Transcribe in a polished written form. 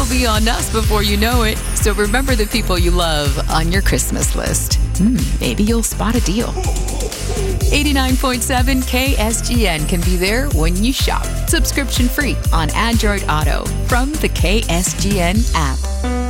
It'll be on us before you know it. So remember the people you love on your Christmas list. Maybe you'll spot a deal. 89.7 KSGN can be there when you shop. Subscription free on Android Auto from the KSGN app.